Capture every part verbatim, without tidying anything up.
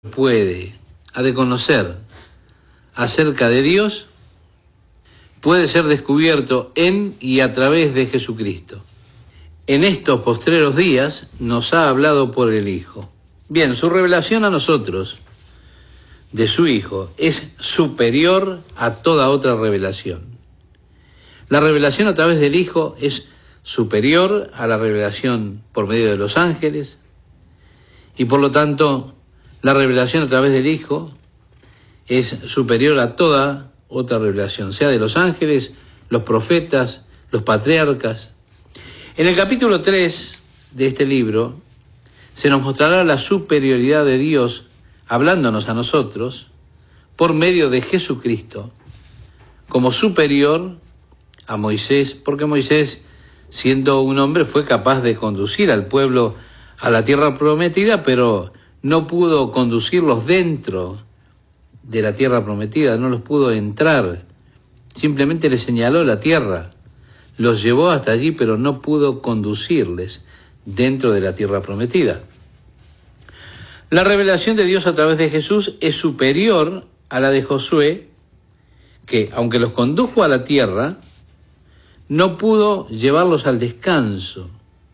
puede, ha de conocer acerca de Dios, puede ser descubierto en y a través de Jesucristo. En estos postreros días nos ha hablado por el Hijo. Bien, su revelación a nosotros de su Hijo es superior a toda otra revelación. La revelación a través del Hijo es superior a la revelación por medio de los ángeles y por lo tanto la revelación a través del Hijo es superior a toda otra revelación, sea de los ángeles, los profetas, los patriarcas. En el capítulo tres de este libro se nos mostrará la superioridad de Dios hablándonos a nosotros por medio de Jesucristo como superior a Moisés, porque Moisés, siendo un hombre, fue capaz de conducir al pueblo a la tierra prometida, pero no pudo conducirlos dentro de la tierra prometida, no los pudo entrar, simplemente les señaló la tierra, los llevó hasta allí, pero no pudo conducirles dentro de la tierra prometida. La revelación de Dios a través de Jesús es superior a la de Josué, que, aunque los condujo a la tierra, no pudo llevarlos al descanso.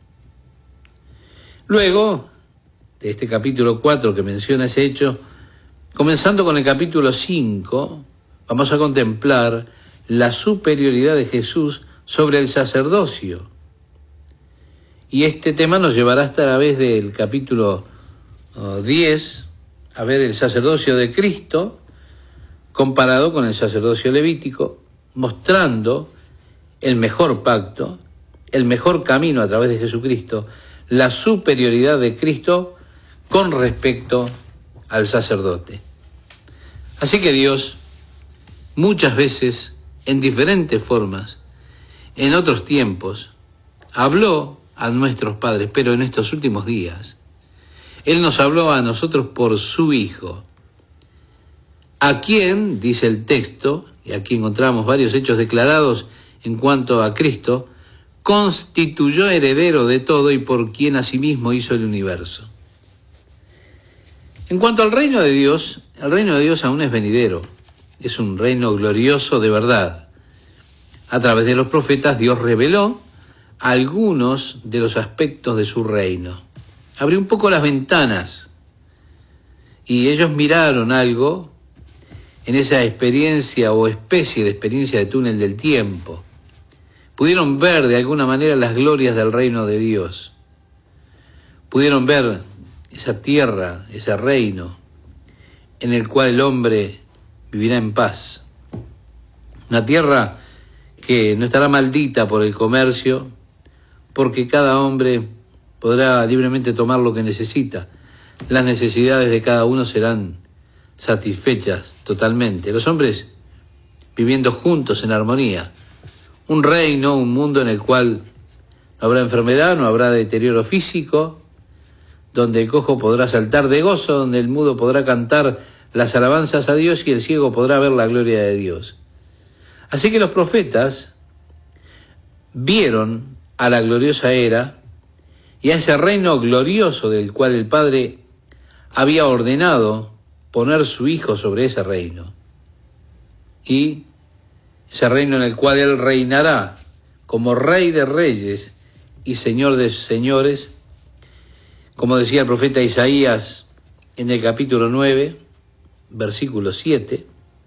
Luego, de este capítulo cuatro que menciona ese hecho, comenzando con el capítulo cinco, vamos a contemplar la superioridad de Jesús sobre el sacerdocio. Y este tema nos llevará hasta la vez del capítulo uh, diez, a ver el sacerdocio de Cristo comparado con el sacerdocio levítico, mostrando el mejor pacto, el mejor camino a través de Jesucristo, la superioridad de Cristo con respecto al sacerdote. Así que Dios, muchas veces, en diferentes formas, en otros tiempos, habló a nuestros padres, pero en estos últimos días, Él nos habló a nosotros por su Hijo, a quien, dice el texto, y aquí encontramos varios hechos declarados en cuanto a Cristo, constituyó heredero de todo y por quien asimismo hizo el universo. En cuanto al reino de Dios, el reino de Dios aún es venidero, es un reino glorioso de verdad. A través de los profetas Dios reveló algunos de los aspectos de su reino. Abrió un poco las ventanas y ellos miraron algo en esa experiencia o especie de experiencia de túnel del tiempo. Pudieron ver de alguna manera las glorias del reino de Dios. Pudieron ver esa tierra, ese reino en el cual el hombre vivirá en paz. Una tierra que no estará maldita por el comercio, porque cada hombre podrá libremente tomar lo que necesita. Las necesidades de cada uno serán satisfechas totalmente. Los hombres viviendo juntos en armonía. Un reino, un mundo en el cual no habrá enfermedad, no habrá deterioro físico, donde el cojo podrá saltar de gozo, donde el mudo podrá cantar las alabanzas a Dios y el ciego podrá ver la gloria de Dios. Así que los profetas vieron a la gloriosa era y a ese reino glorioso del cual el Padre había ordenado poner su Hijo sobre ese reino. Y ese reino en el cual Él reinará como Rey de Reyes y Señor de Señores, como decía el profeta Isaías en el capítulo nueve, versículo siete,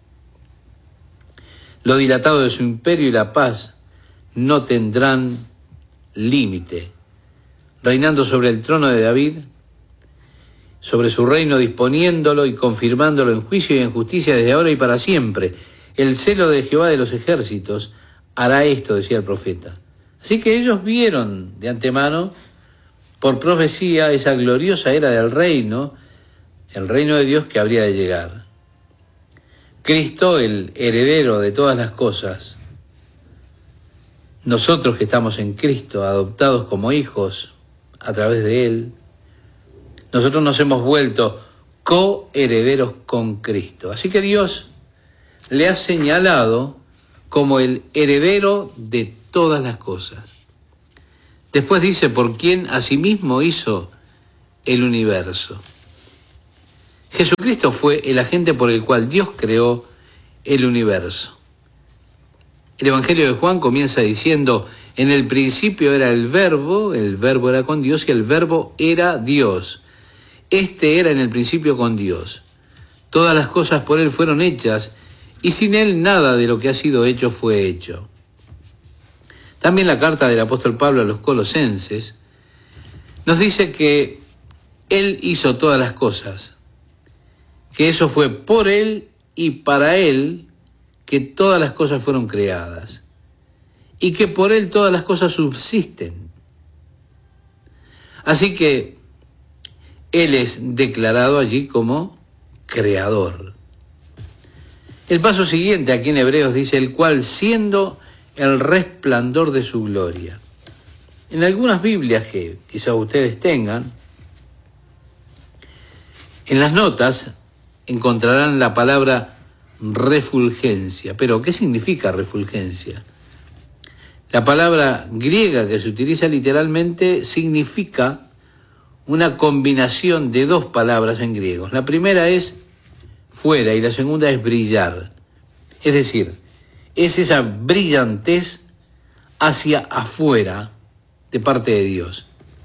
lo dilatado de su imperio y la paz no tendrán límite, reinando sobre el trono de David, sobre su reino disponiéndolo y confirmándolo en juicio y en justicia desde ahora y para siempre. El celo de Jehová de los ejércitos hará esto, decía el profeta. Así que ellos vieron de antemano, por profecía, esa gloriosa era del reino, el reino de Dios que habría de llegar. Cristo, el heredero de todas las cosas, nosotros que estamos en Cristo, adoptados como hijos a través de Él, nosotros nos hemos vuelto coherederos con Cristo. Así que Dios le ha señalado como el heredero de todas las cosas. Después dice, por quien asimismo hizo el universo. Jesucristo fue el agente por el cual Dios creó el universo. El Evangelio de Juan comienza diciendo: en el principio era el Verbo, el Verbo era con Dios y el Verbo era Dios. Este era en el principio con Dios. Todas las cosas por Él fueron hechas y sin Él nada de lo que ha sido hecho fue hecho. También la carta del apóstol Pablo a los Colosenses nos dice que Él hizo todas las cosas, que eso fue por Él y para Él que todas las cosas fueron creadas, y que por Él todas las cosas subsisten. Así que Él es declarado allí como creador. El paso siguiente aquí en Hebreos dice: el cual siendo el resplandor de su gloria. En algunas Biblias que quizás ustedes tengan, en las notas encontrarán la palabra refulgencia. Pero, ¿qué significa refulgencia? La palabra griega que se utiliza literalmente significa una combinación de dos palabras en griego. La primera es fuera y la segunda es brillar. Es decir, es esa brillantez hacia afuera de parte de Dios.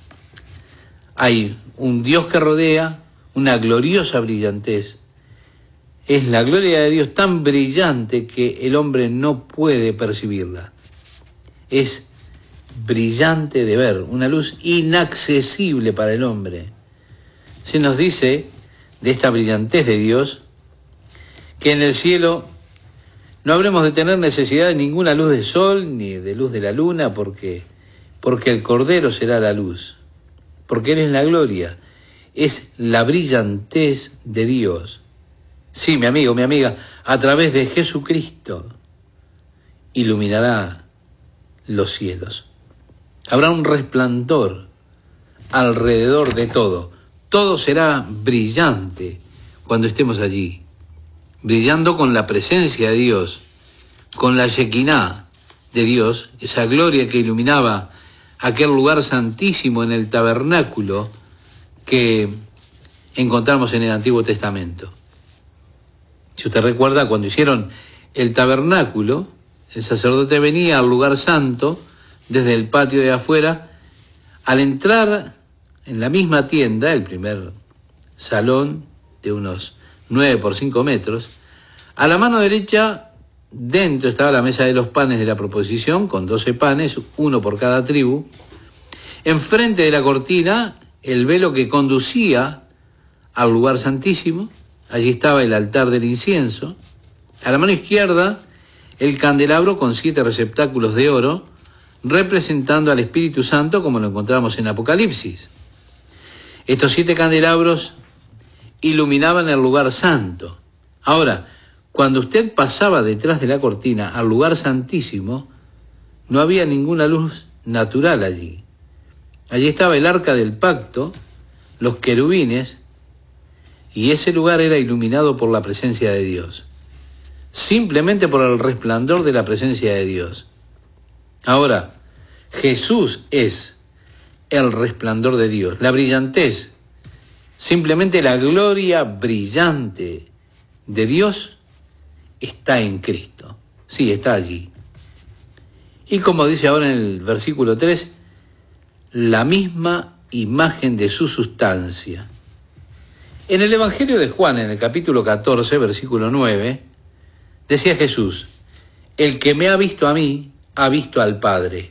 Hay un Dios que rodea, una gloriosa brillantez. Es la gloria de Dios tan brillante que el hombre no puede percibirla. Es brillante de ver, una luz inaccesible para el hombre. Se nos dice de esta brillantez de Dios que en el cielo no habremos de tener necesidad de ninguna luz de sol ni de luz de la luna, porque, porque el Cordero será la luz, porque Él es la gloria, es la brillantez de Dios. Sí, mi amigo, mi amiga, a través de Jesucristo iluminará los cielos. Habrá un resplandor alrededor de todo. Todo será brillante cuando estemos allí, brillando con la presencia de Dios, con la Shekinah de Dios, esa gloria que iluminaba aquel lugar santísimo en el tabernáculo que encontramos en el Antiguo Testamento. Si usted recuerda, cuando hicieron el tabernáculo, el sacerdote venía al lugar santo desde el patio de afuera. Al entrar en la misma tienda, el primer salón de unos nueve por cinco metros, a la mano derecha, dentro estaba la mesa de los panes de la proposición, con doce panes, uno por cada tribu. Enfrente de la cortina, el velo que conducía al lugar santísimo. Allí estaba el altar del incienso. A la mano izquierda, el candelabro con siete receptáculos de oro, representando al Espíritu Santo, como lo encontramos en Apocalipsis. Estos siete candelabros iluminaban el lugar santo. Ahora, cuando usted pasaba detrás de la cortina al lugar santísimo, no había ninguna luz natural allí. Allí estaba el arca del pacto, los querubines, y ese lugar era iluminado por la presencia de Dios, simplemente por el resplandor de la presencia de Dios. Ahora, Jesús es el resplandor de Dios, la brillantez, simplemente la gloria brillante de Dios está en Cristo. Sí, está allí. Y como dice ahora en el versículo tres, la misma imagen de su sustancia. En el Evangelio de Juan, en el capítulo catorce, versículo nueve, decía Jesús: el que me ha visto a mí, ha visto al Padre.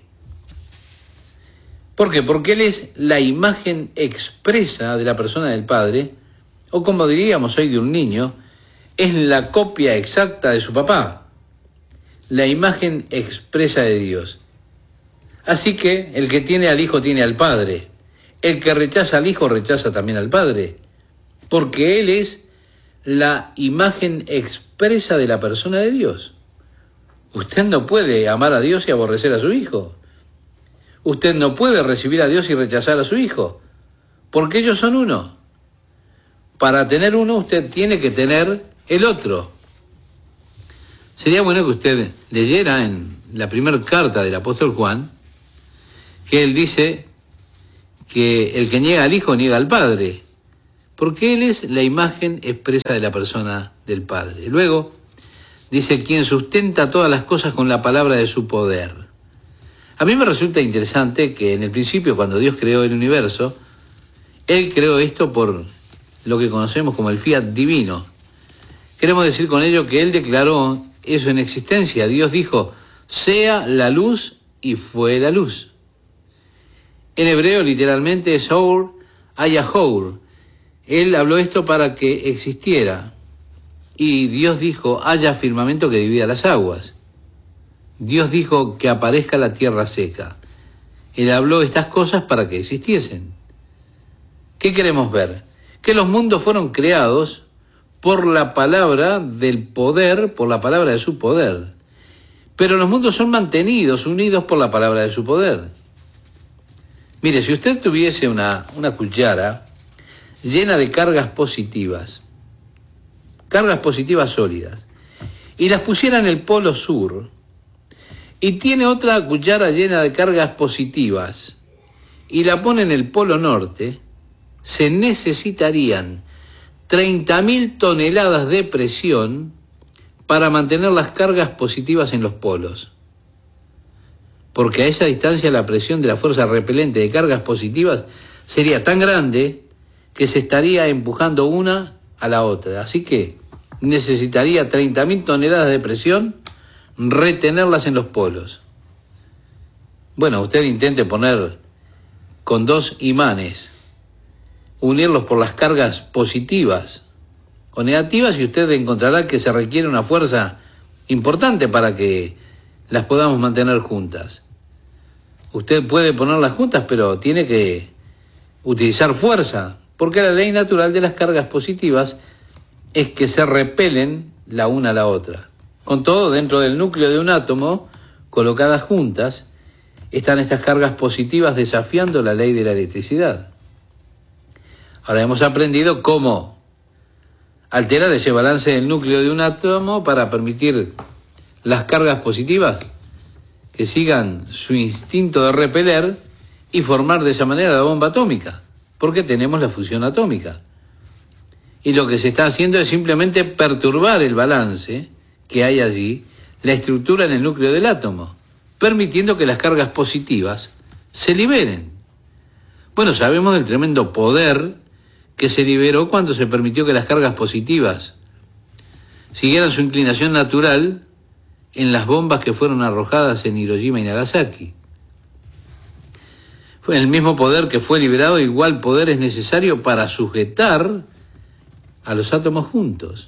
¿Por qué? Porque Él es la imagen expresa de la persona del Padre, o como diríamos hoy de un niño, es la copia exacta de su papá, la imagen expresa de Dios. Así que el que tiene al Hijo tiene al Padre. El que rechaza al Hijo rechaza también al Padre, porque Él es la imagen expresa de la persona de Dios. Usted no puede amar a Dios y aborrecer a su Hijo. Usted no puede recibir a Dios y rechazar a su Hijo, porque ellos son uno. Para tener uno, usted tiene que tener el otro. Sería bueno que usted leyera en la primera carta del apóstol Juan, que él dice que el que niega al Hijo niega al Padre, porque Él es la imagen expresa de la persona del Padre. Luego, dice, quien sustenta todas las cosas con la palabra de su poder. A mí me resulta interesante que en el principio, cuando Dios creó el universo, Él creó esto por lo que conocemos como el fiat divino. Queremos decir con ello que Él declaró eso en existencia. Dios dijo, sea la luz, y fue la luz. En hebreo, literalmente, es Or Ayahour. Él habló esto para que existiera. Y Dios dijo, haya firmamento que divida las aguas. Dios dijo que aparezca la tierra seca. Él habló estas cosas para que existiesen. ¿Qué queremos ver? Que los mundos fueron creados por la palabra del poder, por la palabra de su poder. Pero los mundos son mantenidos, unidos por la palabra de su poder. Mire, si usted tuviese una, una cuchara llena de cargas positivas, cargas positivas sólidas, y las pusiera en el polo sur, y tiene otra cuchara llena de cargas positivas, y la pone en el polo norte, se necesitarían treinta mil toneladas de presión para mantener las cargas positivas en los polos. Porque a esa distancia la presión de la fuerza repelente de cargas positivas sería tan grande que se estaría empujando una a la otra. Así que necesitaría treinta mil toneladas de presión, retenerlas en los polos. Bueno, usted intente poner con dos imanes, unirlos por las cargas positivas o negativas, y usted encontrará que se requiere una fuerza importante para que las podamos mantener juntas. Usted puede ponerlas juntas, pero tiene que utilizar fuerza, porque la ley natural de las cargas positivas es que se repelen la una a la otra. Con todo, dentro del núcleo de un átomo, colocadas juntas, están estas cargas positivas desafiando la ley de la electricidad. Ahora hemos aprendido cómo alterar ese balance del núcleo de un átomo para permitir las cargas positivas que sigan su instinto de repeler y formar de esa manera la bomba atómica, porque tenemos la fusión atómica. Y lo que se está haciendo es simplemente perturbar el balance que hay allí, la estructura en el núcleo del átomo, permitiendo que las cargas positivas se liberen. Bueno, sabemos del tremendo poder que se liberó cuando se permitió que las cargas positivas siguieran su inclinación natural en las bombas que fueron arrojadas en Hiroshima y Nagasaki. Fue el mismo poder que fue liberado, igual poder es necesario para sujetar a los átomos juntos.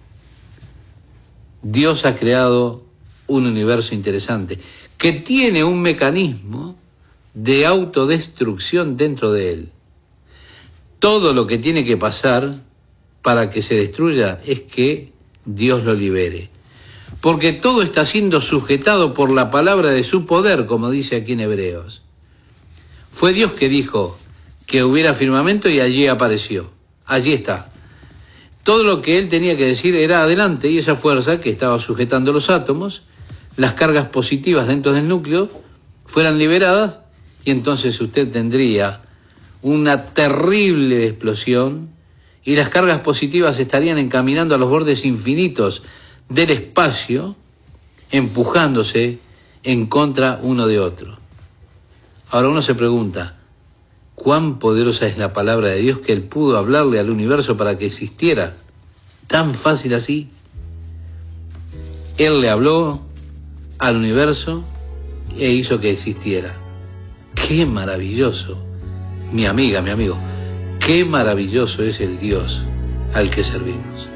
Dios ha creado un universo interesante que tiene un mecanismo de autodestrucción dentro de él. Todo lo que tiene que pasar para que se destruya es que Dios lo libere. Porque todo está siendo sujetado por la palabra de su poder, como dice aquí en Hebreos. Fue Dios que dijo que hubiera firmamento y allí apareció. Allí está. Todo lo que él tenía que decir era adelante, y esa fuerza que estaba sujetando los átomos, las cargas positivas dentro del núcleo, fueran liberadas, y entonces usted tendría una terrible explosión y las cargas positivas estarían encaminando a los bordes infinitos del espacio, empujándose en contra uno de otro. Ahora uno se pregunta, ¿cuán poderosa es la palabra de Dios que Él pudo hablarle al universo para que existiera? ¿Tan fácil así? Él le habló al universo e hizo que existiera. ¡Qué maravilloso! Mi amiga, mi amigo, qué maravilloso es el Dios al que servimos.